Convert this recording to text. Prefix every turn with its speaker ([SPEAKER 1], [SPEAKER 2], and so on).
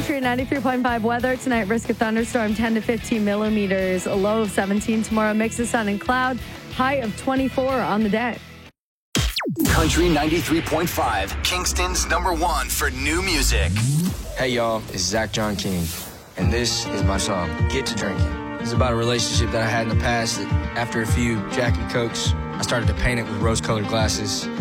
[SPEAKER 1] Country at 93.5 weather tonight. Risk of thunderstorm 10 to 15 millimeters. A low of 17 tomorrow. Mix of sun and cloud. High of 24 on the day.
[SPEAKER 2] Country 93.5, Kingston's #1 for new music.
[SPEAKER 3] Hey y'all, it's Zach John King, and this is my song, Get to Drinking. It's about a relationship that I had in the past that after a few Jack and Cokes, I started to paint it with rose-colored glasses.